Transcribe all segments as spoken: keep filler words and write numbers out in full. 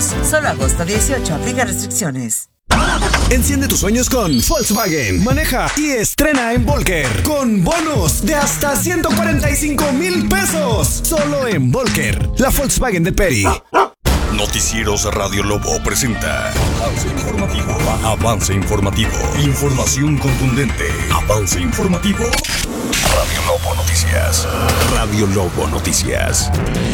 pesos. Solo agosto dieciocho, aplica restricciones. Enciende tus sueños con Volkswagen. Maneja y estrena en Volker con bonos de hasta ciento cuarenta y cinco mil pesos. Solo en Volker, la Volkswagen de Peri. Noticieros Radio Lobo presenta Avance Informativo. Avance Informativo. Información contundente. Avance Informativo. Radio Lobo Noticias. Radio Lobo Noticias.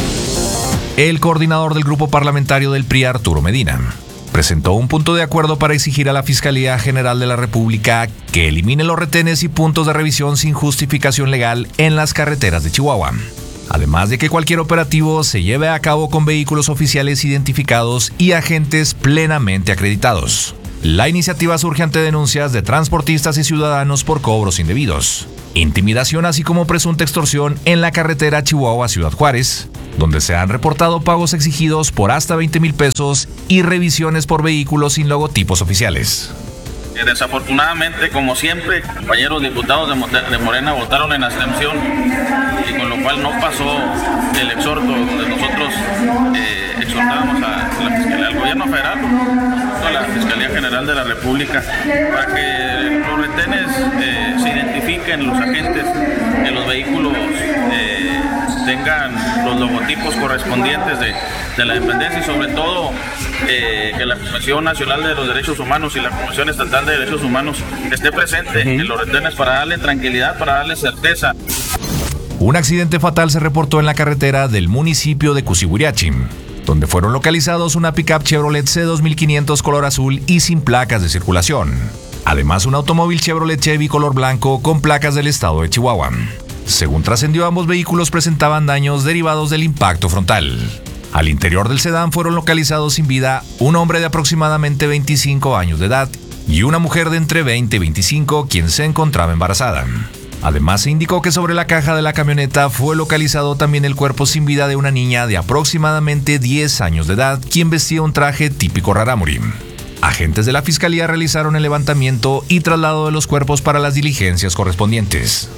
El coordinador del grupo parlamentario del P R I, Arturo Medina, presentó un punto de acuerdo para exigir a la Fiscalía General de la República que elimine los retenes y puntos de revisión sin justificación legal en las carreteras de Chihuahua. Además de que cualquier operativo se lleve a cabo con vehículos oficiales identificados y agentes plenamente acreditados. La iniciativa surge ante denuncias de transportistas y ciudadanos por cobros indebidos, intimidación así como presunta extorsión en la carretera Chihuahua-Ciudad Juárez, donde se han reportado pagos exigidos por hasta veinte mil pesos y revisiones por vehículos sin logotipos oficiales. Desafortunadamente, como siempre, compañeros diputados de Morena votaron en abstención, y con lo cual no pasó el exhorto donde nosotros eh, exhortábamos a la Fiscalía, al Gobierno Federal, a la Fiscalía General de la República, para que los retenes eh, se identifiquen, los agentes en los vehículos eh, tengan los logotipos correspondientes de, de la dependencia, y sobre todo eh, que la Comisión Nacional de los Derechos Humanos y la Comisión Estatal de Derechos Humanos esté presente uh-huh. en los retenes para darle tranquilidad, para darle certeza. Un accidente fatal se reportó en la carretera del municipio de Cusihuiriachi, donde fueron localizados una pickup Chevrolet C dos mil quinientos color azul y sin placas de circulación. Además, un automóvil Chevrolet Chevy color blanco con placas del estado de Chihuahua. Según trascendió, ambos vehículos presentaban daños derivados del impacto frontal. Al interior del sedán fueron localizados sin vida un hombre de aproximadamente veinticinco años de edad y una mujer de entre veinte y veinticinco, quien se encontraba embarazada. Además, se indicó que sobre la caja de la camioneta fue localizado también el cuerpo sin vida de una niña de aproximadamente diez años de edad, quien vestía un traje típico rarámuri. Agentes de la Fiscalía realizaron el levantamiento y traslado de los cuerpos para las diligencias correspondientes.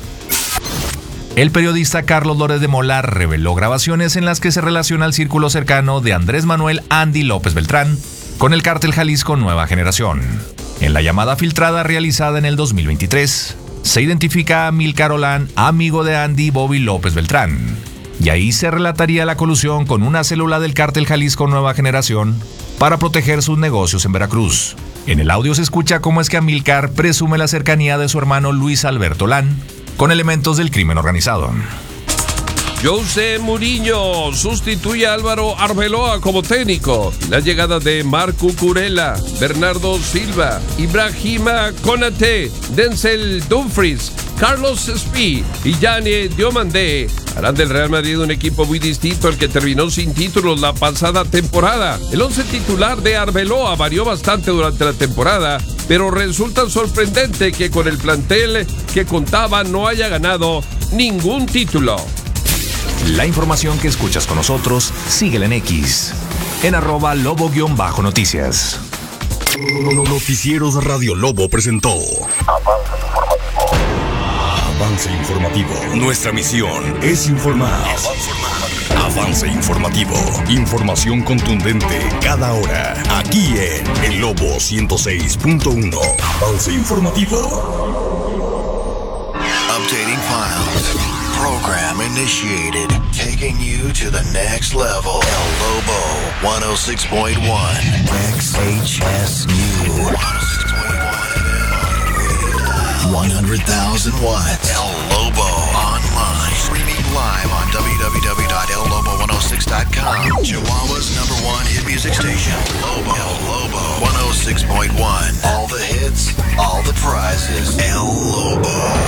El periodista Carlos Lórez de Mola reveló grabaciones en las que se relaciona el círculo cercano de Andrés Manuel Andy López Beltrán con el cártel Jalisco Nueva Generación. En la llamada filtrada realizada en el dos mil veintitrés, se identifica a Amílcar Olán, amigo de Andy Bobby López Beltrán, y ahí se relataría la colusión con una célula del cártel Jalisco Nueva Generación para proteger sus negocios en Veracruz. En el audio se escucha cómo es que Amílcar presume la cercanía de su hermano Luis Alberto Olán con elementos del crimen organizado. José Mourinho sustituye a Álvaro Arbeloa como técnico. La llegada de Marco Curella, Bernardo Silva, Ibrahima Konate, Denzel Dumfries, Carlos Espí y Yane Diomandé harán del Real Madrid un equipo muy distinto al que terminó sin títulos la pasada temporada. El once titular de Arbeloa varió bastante durante la temporada, pero resulta sorprendente que con el plantel que contaba no haya ganado ningún título. La información que escuchas con nosotros, síguela en X, en arroba lobo-noticias. Noticieros Radio Lobo presentó Avance Informativo. Avance Informativo. Nuestra misión es informar. Avance Informativo. Información contundente cada hora. Aquí en El Lobo ciento seis punto uno. Avance Informativo. Updating files. Program initiated. Taking you to the next level. El Lobo one oh six point one. X H S U. one hundred thousand watts. El Lobo online. Streaming live on w w w dot el lobo one oh six dot com. Chihuahua's number one hit music station. Lobo. El Lobo one oh six point one. All the hits, all the prizes. El Lobo.